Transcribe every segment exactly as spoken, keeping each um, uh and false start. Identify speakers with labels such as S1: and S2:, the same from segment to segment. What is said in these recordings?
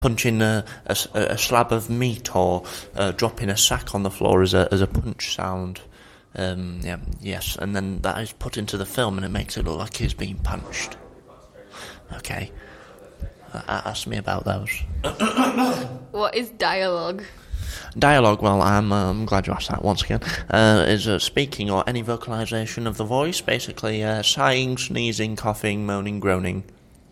S1: punching a, a, a slab of meat or uh, dropping a sack on the floor as a as a punch sound. Um, yeah, yes, and then that is put into the film, and it makes it look like he's being punched. Okay, uh, ask me about those.
S2: What is dialogue?
S1: Dialogue, well, I'm, uh, I'm glad you asked that once again, uh, is uh, speaking or any vocalization of the voice, basically uh, sighing, sneezing, coughing, moaning, groaning.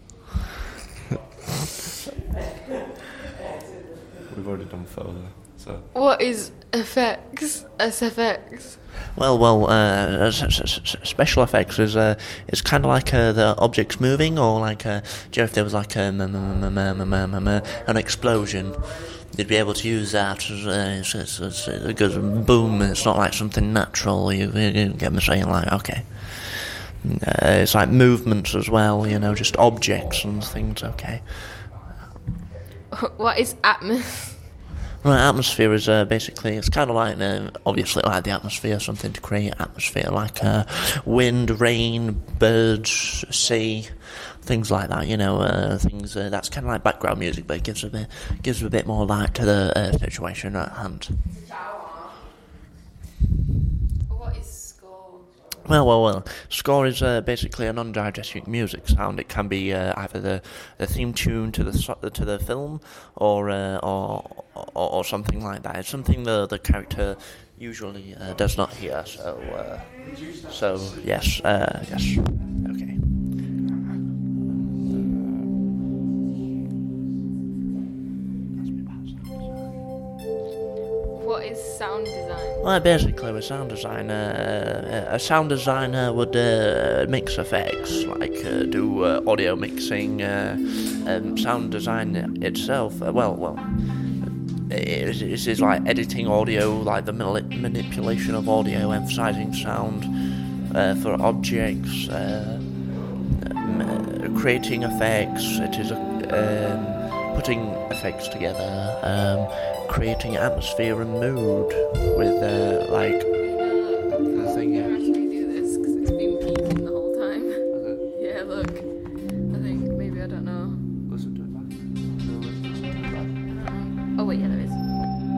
S1: We've already done further, so...
S2: What is effects? S F X?
S1: Well, well, uh, s- s- s- special effects is uh, is kind of like uh, the objects moving, or like, uh, do you know if there was like a, m- m- m- m- m- m- m- an explosion, you'd be able to use that as uh, it's, it's, it's, it goes boom. It's not like something natural. You, you get me saying, like, okay. Uh, it's like movements as well, you know, just objects and things. Okay.
S2: What is atmos?
S1: Right, atmosphere is uh, basically, it's kind of like, uh, obviously like the atmosphere, something to create atmosphere, like uh, wind, rain, birds, sea, things like that, you know, uh, things, uh, that's kind of like background music, but it gives a bit, gives a bit more light to the uh, situation at hand.
S2: What is score?
S1: Well, well, well. Score is uh, basically a non-diegetic music sound. It can be uh, either the, the theme tune to the so- to the film, or uh, or, or or something like that. It's something the the character usually uh, does not hear. So, uh, so yes, uh, yes, okay.
S2: What is sound design?
S1: Well, basically, a sound designer, uh, a sound designer would uh, mix effects, like uh, do uh, audio mixing, uh, um, sound design itself. Uh, well, well, it, it is like editing audio, like the manip- manipulation of audio, emphasizing sound uh, for objects, uh, um, uh, creating effects. It is a, um, putting effects together. Um, creating atmosphere and mood with uh, like